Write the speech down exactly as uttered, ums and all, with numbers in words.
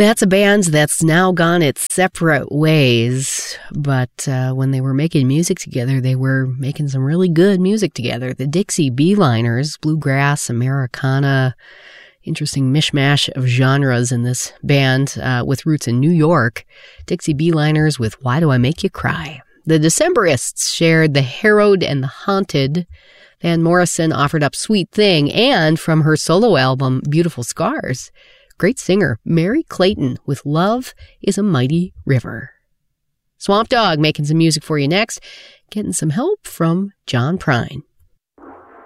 That's a band that's now gone its separate ways, but uh, when they were making music together, they were making some really good music together. The Dixie Beeliners, bluegrass, Americana, interesting mishmash of genres in this band uh, with roots in New York. Dixie Beeliners with Why Do I Make You Cry? The Decemberists shared The Harrowed and the Haunted. Van Morrison offered up Sweet Thing, and from her solo album, Beautiful Scars, great singer Mary Clayton with Love is a Mighty River. Swamp Dogg making some music for you next, getting some help from John Prine.